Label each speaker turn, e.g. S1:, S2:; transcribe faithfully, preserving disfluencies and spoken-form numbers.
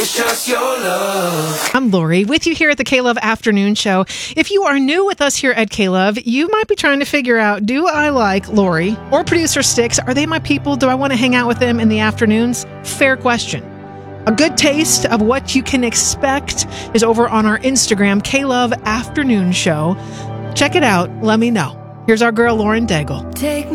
S1: It's just your love.
S2: I'm Lori, with you here at the K-Love Afternoon Show. If you are new with us here at K-Love, you might be trying to figure out, do I like Lori or producer Sticks? Are they my people? Do I want to hang out with them in the afternoons? Fair question. A good taste of what you can expect is over on our Instagram, K-Love Afternoon Show. Check it out. Let me know. Here's our girl, Lauren Daigle.
S3: Take